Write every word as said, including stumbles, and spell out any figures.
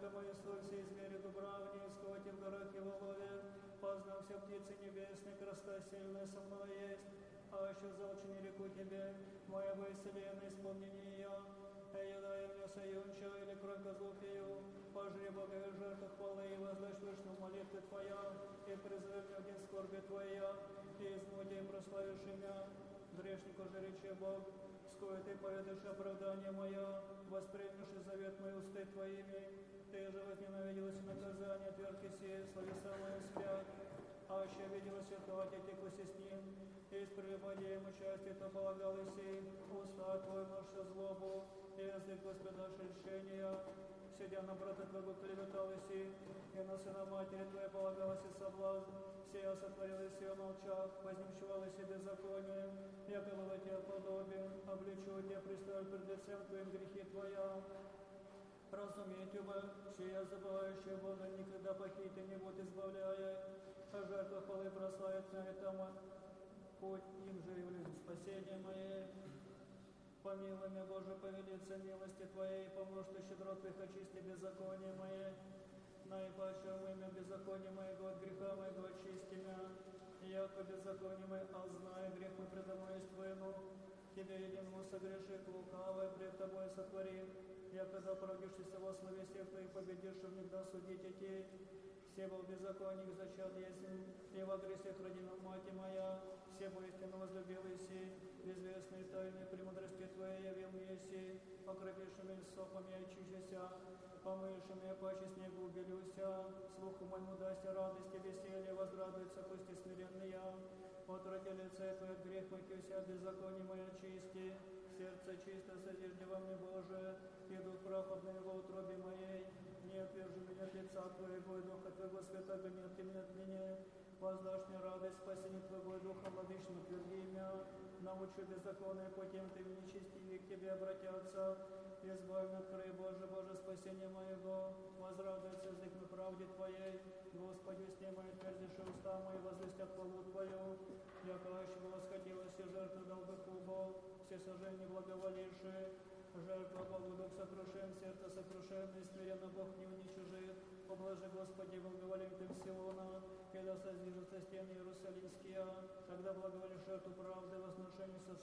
Яко мои слой все измере дубравни, скоте в горах и волове, познал все птицы небесные, красота сильная со мной есть, а еще залчи не реку тебе, моя бы вселенная исполнение ее. Еда и внес юнча, или кровь козлов пью, пожри Бога и жертву хвалы, и воздашь вышну молитвы Твоя, и призови меня в день скорби Твоя, и измути, и прославишь имя. Грешнику же речи Бог, ское Ты поведаешь оправдание мое, воспримешь завет мой усты Твоими, Ты же возненавиделась наказание, отверги сие, словеса мои спят, а еще виделась святого, теклась с ним, и с прелюбодеем участие, то полагалось сей, уста Твой множься злобу, и язык воспиташь решения, сидя на брата Твоего клеветалась и, и на сына матери Твоей полагалась и соблазн, сия сотворилась и молчах, возничевалась и беззаконие, яко было Тебе подобие, обличу Тебя, представлю пред лицем Твоим грехи Твоя. Разуметь бы, сия забывающая Бога никогда похити не будет избавляя, а жертва хвалы прославит меня, и там путь им же является спасение мое. Помилуй меня, Боже, повелиться милости Твоей, поможешь Ты щедро Твоих очисти беззаконие мое. Наипаче имя беззаконие моего, от греха моего очисти меня. Яко беззаконие мое, а знаю, грех мой предо мной есть Твоему. Тебе единому согреши, лукавое пред Тобой сотвори. Я когда оправдишься во славе всех Твоих победишь, и никогда судить детей. Все был беззаконник зачат ясен, и во грехах родина мать моя, все бы истинно возлюбил Иси, безвестные тайны премудрости Твоей явил мне Иси, окропишь меня сопами очищася, помыешь меня паче снегу убелюся, слуху моему дасти радости, веселье, возрадуется пусть смиренный я, отврати лице Твое, грех мой кюся, беззаконие мое очисти, сердце чисто содержи во мне, Боже, и дух прах обнови во утробе моей, не отвержи меня от лица Твоего, и Духа Твоего Святого не отмени от меня. Воздашь мне радость, спасение Твоего, и Духа Владычного тверди имя. Научу беззаконные путем Ты нечестивые к Тебе обратятся. Избавь меня от края Божия, Боже, спасение моего. Возрадуется язык на правде Твоей. Господи, сне мои твердишь уста мои, возвестят хвалу Твою. Яко аще восхотелось, и жертву дал бы хубо, все сожжения благоволившие. Жертва Богу, дух сокрушен, сердце сокрушенное, смиренно Бог не уничижит. Облажи, Господи, благоволим Ты Сиона, когда создвижутся стены Иерусалимские, когда благоволишь жертву правды, возношение со